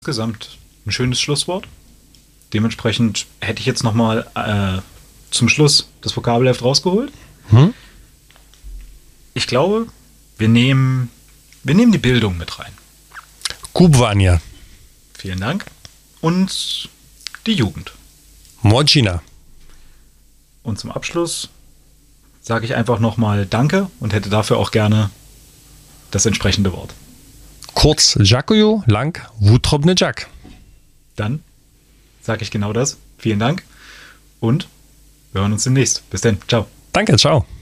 Insgesamt ein schönes Schlusswort. Dementsprechend hätte ich jetzt nochmal zum Schluss das Vokabelheft rausgeholt. Ich glaube, wir nehmen die Bildung mit rein. Kubwania. Vielen Dank. Und die Jugend. Młodzina. Und zum Abschluss sage ich einfach nochmal Danke und hätte dafür auch gerne das entsprechende Wort. Kurz dziękuję, lang wutrobny dziak. Dann sage ich genau das. Vielen Dank und wir hören uns demnächst. Bis dann. Ciao. Danke, ciao.